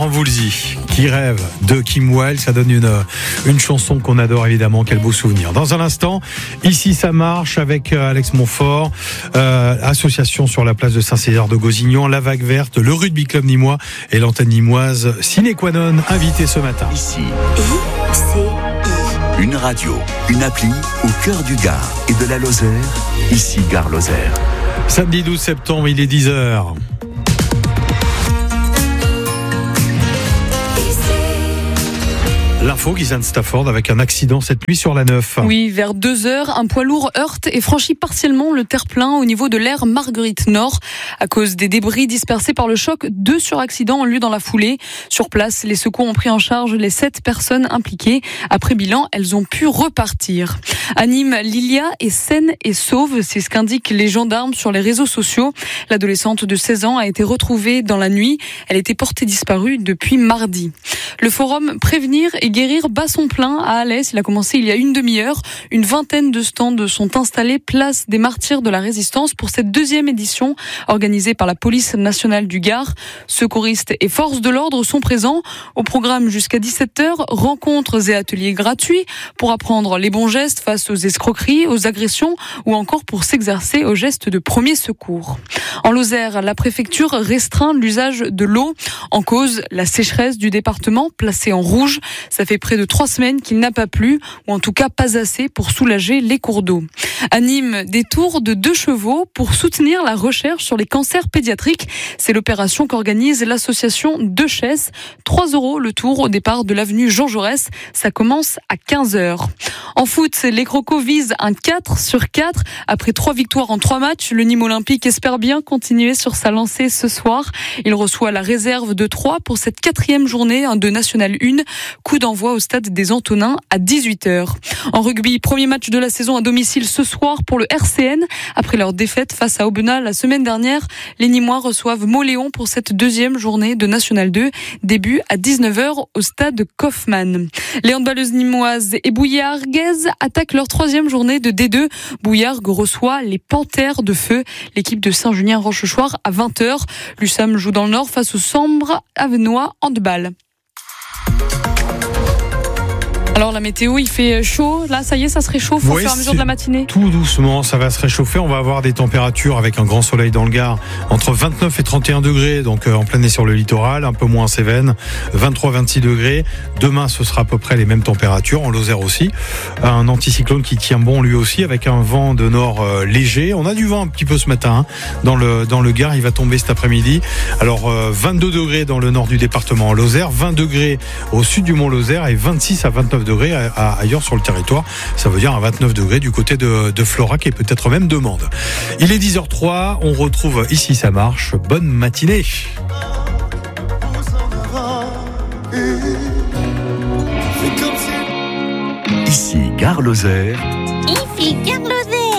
Laurent Voulzy qui rêve de Kim Wilde, ça donne une chanson qu'on adore évidemment, quel beau souvenir. Dans un instant, ici ça marche avec Alex Montfort, association sur la place de Saint-Césaire de Gausignan, la Vague Verte, le Rugby Club Nîmois et l'antenne nîmoise sine qua non invité ce matin. Ici, une radio, une appli au cœur du Gard et de la Lozère, ici Gare Lozère. Samedi 12 septembre, il est 10h. L'info, Guyane Stafford, avec un accident cette nuit sur la 9. Oui, vers 2h, un poids lourd heurte et franchit partiellement le terre-plein au niveau de l'aire Marguerite Nord. À cause des débris dispersés par le choc, 2 suraccidents ont lieu dans la foulée. Sur place, les secours ont pris en charge les 7 personnes impliquées. Après bilan, elles ont pu repartir. À Nîmes, Lilia est saine et sauve, c'est ce qu'indiquent les gendarmes sur les réseaux sociaux. L'adolescente de 16 ans a été retrouvée dans la nuit. Elle était portée disparue depuis mardi. Le forum Prévenir et guérir bat son plein à Alès. Il a commencé il y a une demi-heure. Une vingtaine de stands sont installés place des Martyrs de la Résistance pour cette 2e édition organisée par la police nationale du Gard. Secouristes et forces de l'ordre sont présents. Au programme jusqu'à 17h, rencontres et ateliers gratuits pour apprendre les bons gestes face aux escroqueries, aux agressions ou encore pour s'exercer aux gestes de premier secours. En Lozère, la préfecture restreint l'usage de l'eau. En cause, la sécheresse du département placée en rouge. Ça fait près de 3 semaines qu'il n'a pas plu, ou en tout cas pas assez pour soulager les cours d'eau. À Nîmes, des tours de 2 chevaux pour soutenir la recherche sur les cancers pédiatriques. C'est l'opération qu'organise l'association Deux Chaises. 3 € le tour au départ de l'avenue Jean Jaurès. Ça commence à 15h. En foot, les Crocos visent un 4 sur 4. Après 3 victoires en 3 matchs, le Nîmes Olympique espère bien continuer sur sa lancée ce soir. Il reçoit la réserve de 3 pour cette 4e journée de National 1. Coup d'envoi au stade des Antonins à 18h. En rugby, premier match de la saison à domicile ce soir pour le RCN. Après leur défaite face à Aubenas la semaine dernière, les Nîmois reçoivent Mauléon pour cette 2e journée de National 2. Début à 19h au stade Kaufmann. Les handballeuses nîmoises et bouillarguaises attaquent leur 3e journée de D2. Bouillargues reçoit les Panthères de Feu. L'équipe de Saint-Junien-Rochechouart à 20h. L'USAM joue dans le Nord face au Sambre Avenois handball. Alors la météo, il fait chaud. Là, ça y est, ça se réchauffe au fur et à mesure de la matinée. Tout doucement, ça va se réchauffer. On va avoir des températures avec un grand soleil dans le Gard entre 29 et 31 degrés, donc en plein nez sur le littoral, un peu moins en Cévennes, 23-26 degrés. Demain, ce sera à peu près les mêmes températures, en Lozère aussi. Un anticyclone qui tient bon lui aussi, avec un vent de nord léger. On a du vent un petit peu ce matin dans le Gard. Il va tomber cet après-midi. Alors 22 degrés dans le nord du département en Lozère, 20 degrés au sud du Mont-Lozère et 26 à 29 degrés ailleurs sur le territoire. Ça veut dire un 29 degrés du côté de Florac et peut-être même de Mende. Il est 10h03, on retrouve Ici ça marche. Bonne matinée. Ici Gare Lozère. Ici Gare Lozère.